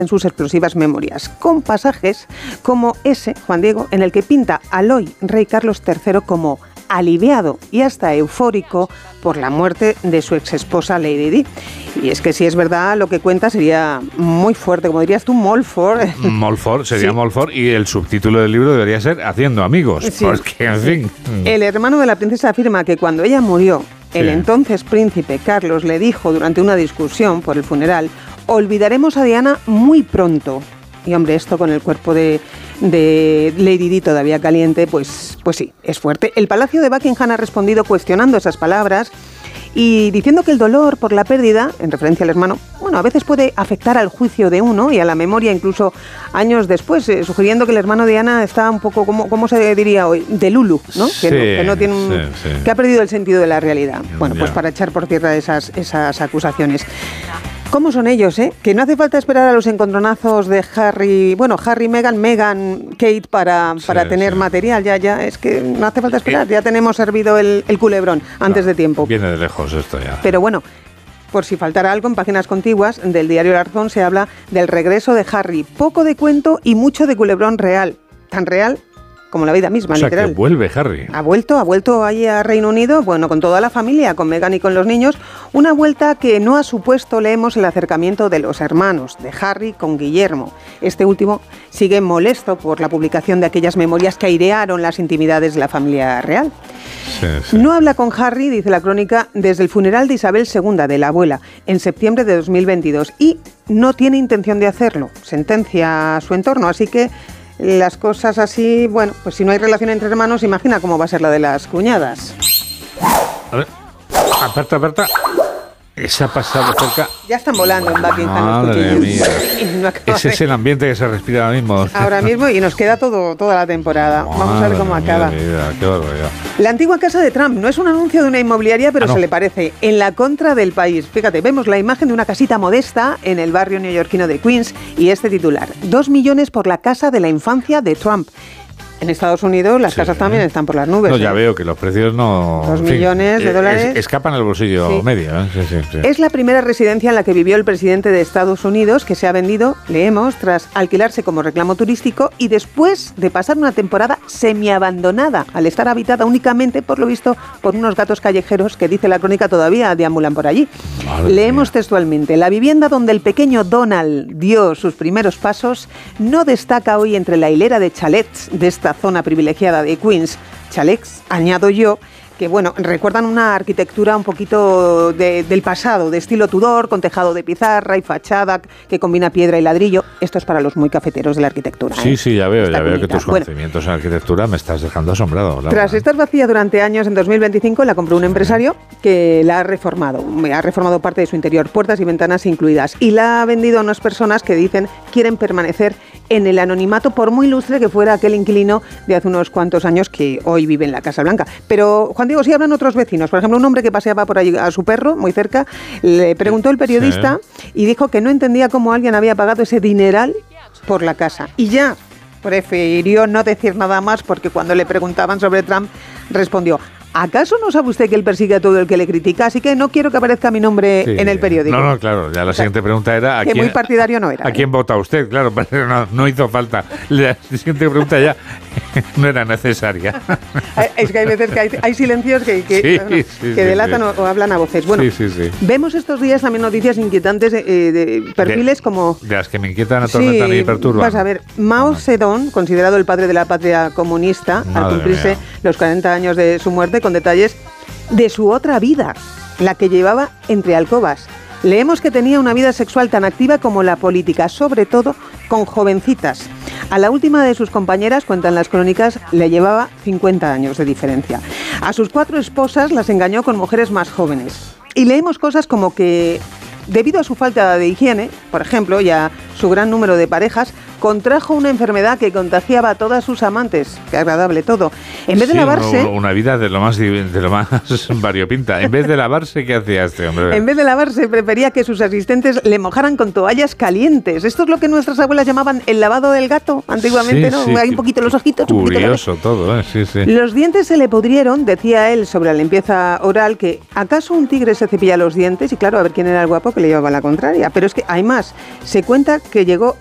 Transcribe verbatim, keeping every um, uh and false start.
en sus explosivas memorias, con pasajes como ese, Juan Diego, en el que pinta al hoy rey Carlos tercero como aliviado y hasta eufórico por la muerte de su exesposa Lady Di. Y es que si es verdad, lo que cuenta sería muy fuerte, como dirías tú, Molford. Molford, sería sí. Molford, y el subtítulo del libro debería ser Haciendo amigos, sí. porque, en fin... El hermano de la princesa afirma que cuando ella murió, sí. el entonces príncipe Carlos le dijo durante una discusión por el funeral: olvidaremos a Diana muy pronto. Y hombre, esto con el cuerpo de, de Lady Di todavía caliente, pues, pues sí, es fuerte. El Palacio de Buckingham ha respondido cuestionando esas palabras y diciendo que el dolor por la pérdida, en referencia al hermano, bueno, a veces puede afectar al juicio de uno y a la memoria incluso años después, eh, sugiriendo que el hermano de Diana está un poco, ¿cómo, cómo se diría hoy? De Lulu, ¿no? Sí, que, no, que no tiene un, sí, sí. que ha perdido el sentido de la realidad. Bueno, pues ya. para echar por tierra esas, esas acusaciones. ¿Cómo son ellos, eh? Que no hace falta esperar a los encontronazos de Harry, bueno, Harry, Meghan, Meghan, Kate para, para sí, tener sí. material. Ya, ya, es que no hace falta esperar. Ya tenemos servido el, el culebrón antes no, de tiempo. Viene de lejos esto ya. Pero bueno, por si faltara algo, en páginas contiguas del diario El Arzón se habla del regreso de Harry. Poco de cuento y mucho de culebrón real. Tan real como la vida misma, o sea, literal. Que vuelve Harry. Ha vuelto, ha vuelto allí a Reino Unido, bueno, con toda la familia, con Meghan y con los niños. Una vuelta que no ha supuesto, leemos, el acercamiento de los hermanos de Harry con Guillermo. Este último sigue molesto por la publicación de aquellas memorias que airearon las intimidades de la familia real. Sí, sí. No habla con Harry, dice la crónica, desde el funeral de Isabel segunda, de la abuela, en septiembre de dos mil veintidós, y no tiene intención de hacerlo, sentencia su entorno, así que las cosas así, bueno, pues si no hay relación entre hermanos, imagina cómo va a ser la de las cuñadas. A ver, aparta, aparta. Se ha pasado cerca. Ya están volando en Buckingham. Madre mía. No Ese es el ambiente que se respira ahora mismo. Ahora mismo, y nos queda todo, toda la temporada. Madre Vamos a ver cómo acaba. Mía, qué barbaridad. La antigua casa de Trump no es un anuncio de una inmobiliaria, pero ah, no. se le parece. En la contra del país. Fíjate, vemos la imagen de una casita modesta en el barrio neoyorquino de Queens y este titular: dos millones por la casa de la infancia de Trump. En Estados Unidos las sí, casas también están por las nubes. No, ya ¿eh? veo que los precios no... Dos millones fin, de dólares. Es, escapan al bolsillo sí. medio. ¿eh? Sí, sí, sí. Es la primera residencia en la que vivió el presidente de Estados Unidos, que se ha vendido, leemos, tras alquilarse como reclamo turístico y después de pasar una temporada semiabandonada, al estar habitada únicamente, por lo visto, por unos gatos callejeros que, dice la crónica, todavía deambulan por allí. Madre leemos mía. Textualmente: la vivienda donde el pequeño Donald dio sus primeros pasos no destaca hoy entre la hilera de chalets de esta zona privilegiada de Queens. Chalets, añado yo, que bueno, recuerdan una arquitectura un poquito de, del pasado, de estilo Tudor, con tejado de pizarra y fachada que combina piedra y ladrillo. Esto es para los muy cafeteros de la arquitectura. Sí, ¿eh? sí, ya veo, Esta ya veo cunita. que tus conocimientos bueno, en arquitectura me estás dejando asombrado. Laura. Tras estar vacía durante años, en dos mil veinticinco la compró un empresario que la ha reformado. Ha reformado parte de su interior, puertas y ventanas incluidas, y la ha vendido a unas personas que dicen quieren permanecer en el anonimato, por muy ilustre que fuera aquel inquilino de hace unos cuantos años que hoy vive en la Casa Blanca. Pero, Juan Diego, sí hablan otros vecinos. Por ejemplo, un hombre que paseaba por allí a su perro, muy cerca, le preguntó el periodista sí. y dijo que no entendía cómo alguien había pagado ese dineral por la casa. Y ya prefirió no decir nada más, porque cuando le preguntaban sobre Trump, respondió: ¿acaso no sabe usted que él persigue a todo el que le critica? Así que no quiero que aparezca mi nombre sí. en el periódico. No, no, claro. Ya la siguiente pregunta era... ¿a que quién, muy partidario no era. ¿A quién ¿eh? vota usted? Claro, pero no, no hizo falta. La siguiente pregunta ya no era necesaria. Es que hay veces que hay, hay silencios que, que, sí, bueno, sí, que sí, delatan sí. O, o hablan a voces. Bueno, sí, sí, sí. Vemos estos días también noticias inquietantes eh, de perfiles de, como... De las que me inquietan, atormentan sí, y perturban. Vas a ver, Mao Zedong, considerado el padre de la patria comunista, Madre al cumplirse mía. los cuarenta años de su muerte, con detalles de su otra vida, la que llevaba entre alcobas. Leemos que tenía una vida sexual tan activa como la política, sobre todo con jovencitas. A la última de sus compañeras, cuentan las crónicas, le llevaba cincuenta años de diferencia. A sus cuatro esposas las engañó con mujeres más jóvenes. Y leemos cosas como que, debido a su falta de higiene, por ejemplo, y a su gran número de parejas, contrajo una enfermedad que contagiaba a todas sus amantes. Qué agradable todo. En vez sí, de lavarse... Una vida de lo más de lo más variopinta. En vez de lavarse, ¿qué hacía este hombre? En vez de lavarse, prefería que sus asistentes le mojaran con toallas calientes. Esto es lo que nuestras abuelas llamaban el lavado del gato, antiguamente, sí, ¿no? Sí, Hay un poquito los ojitos. Curioso todo, ¿eh? Sí, sí. Los dientes se le pudrieron, decía él sobre la limpieza oral, que ¿acaso un tigre se cepilla los dientes? Y claro, a ver quién era el guapo que le llevaba la contraria. Pero es que hay más. Se cuenta que llegó